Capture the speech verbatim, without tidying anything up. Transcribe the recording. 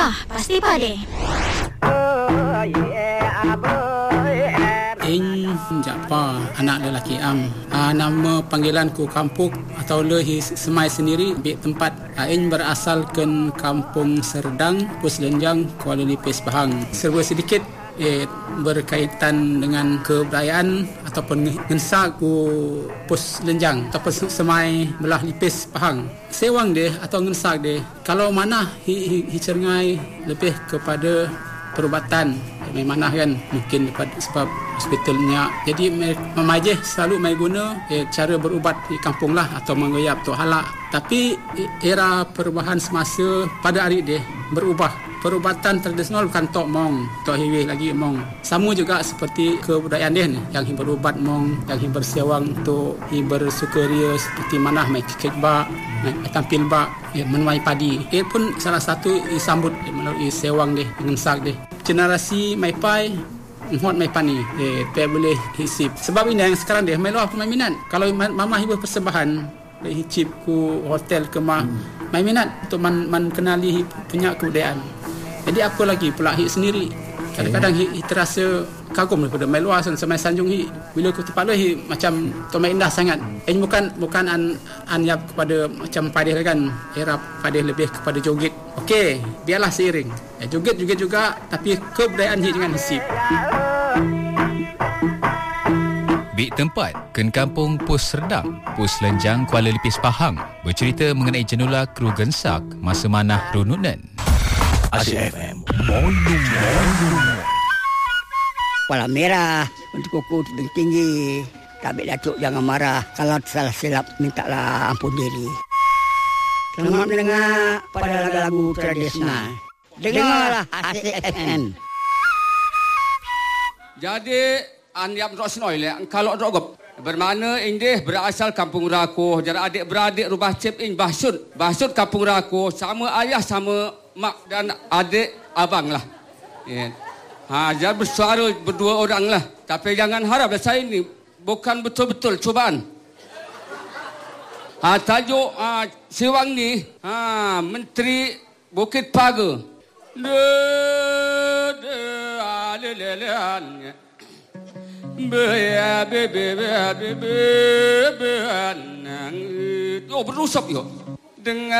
Dah, pasti pade. Ing Japa, anak lelaki am. Uh, nama panggilanku kampung atau lehi semai sendiri bik tempat. Uh, ing berasal ke Kampung Serdang, Pus Lenjang, Kuala Lipis, Pahang. Serba sedikit eh, berkaitan dengan kebudayaan ataupun ngensa ku Pus Lenjang ataupun semai belah Lipis, Pahang. Sewang dia atau ngensa dia, kalau mana hi, hi, hi cengai lebih kepada perubatan memang kan mungkin sebab hospitalnya, jadi memajih selalu mai guna eh, cara berubat di kampung lah atau mengoyap tu halak. Tapi era perubahan semasa pada hari dia berubah, perubatan tradisional bukan tok mong, tok hiwih lagi mong. Sama juga seperti kebudayaan dia ni, yang berubat mong, yang bersewang untuk bersukaria seperti mana mai kikit bak, mai tampil bak, ya, menuai padi. Ia pun salah satu disambut melalui sewang dia, dengan sak dia. Generasi mai pai hot mai pani eh pe boleh hisip. Sebab ini yang sekarang dia mai luar aku mai minat. Kalau mama hibuh persembahan hicip ku hotel ke mah hmm. mai minat untuk man, man kenali punya kebudayaan. Jadi apa lagi pula hi sendiri. Kadang-kadang hi, hi terasa kagum daripada mai luar sampai Sanjung hi. Bila aku tempat luar hi macam tu mai indah sangat. Ini bukan bukan an anyap kepada macam padih kan. Era padih lebih kepada joget. Okey, biarlah seiring. Ya, joget-joget juga tapi kebudayaan hi dengan hisip. Bik tempat Ken Kampung Pus Serdang, Pus Lenjang, Kuala Lipis, Pahang bercerita mengenai jenula kru gensak masa manah rununan. Asyik F M Moyung Kepala merah untuk kuku tudung tinggi. Tabik Datuk jangan marah. Kalau salah silap mintalah ampun diri. Selamat mendengar pada lagu-lagu tradisional. Dengarlah Asyik F M. Jadi Andiap Rok Senoi le, kalau Rok Gop. Bermakna indih berasal Kampung Rakoh. Jara adik-beradik Rubah Cip in Bahsud. Bahsud Kampung Rakoh. Sama ayah, sama mak dan adik abang lah. Yeah. Ha, jadi bersuara berdua orang lah. Tapi jangan harap saya ini bukan betul-betul cubaan. Ha, tajuk ha, sewang ni, ha, Menteri Bukit Pagar. Le, le, le, le, le, le. Oh, berusap yuk. Dengan